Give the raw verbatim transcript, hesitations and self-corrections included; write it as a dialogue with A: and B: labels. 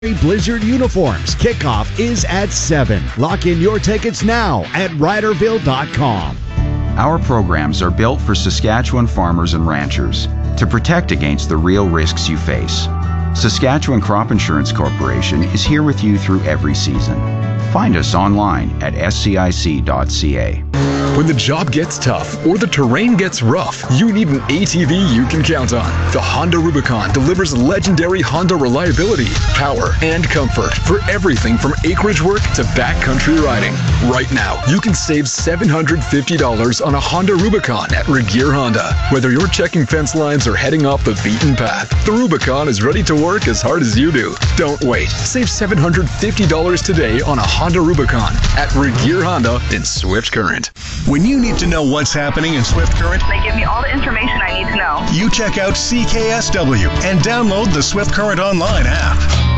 A: Blizzard uniforms. Kickoff is at seven. Lock in your tickets now at Riderville dot com.
B: Our programs are built for Saskatchewan farmers and ranchers to protect against the real risks you face. Saskatchewan Crop Insurance Corporation is here with you through every season. Find us online at S C I C dot C A.
C: When the job gets tough or the terrain gets rough, you need an A T V you can count on. The Honda Rubicon delivers legendary Honda reliability, power, and comfort for everything from acreage work to backcountry riding. Right now, you can save seven hundred fifty dollars on a Honda Rubicon at Regeer Honda. Whether you're checking fence lines or heading off the beaten path, the Rubicon is ready to work as hard as you do. Don't wait. Save seven hundred fifty dollars today on a Honda Rubicon at Regeer Honda in Swift Current.
D: When you need to know what's happening in Swift Current,
E: they give me all the information I need to know.
D: You check out C K S W and download the Swift Current Online app.